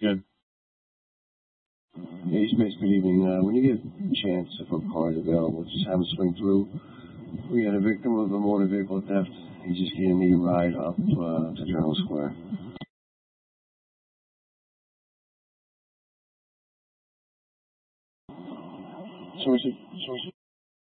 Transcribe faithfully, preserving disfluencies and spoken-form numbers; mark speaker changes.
Speaker 1: Good.
Speaker 2: Hey, Smith, good evening. Uh, when you get a chance, if a car is available, just have him swing through. We had a victim of a motor vehicle theft. He just gave me a ride up uh, to Journal Square. Source, source.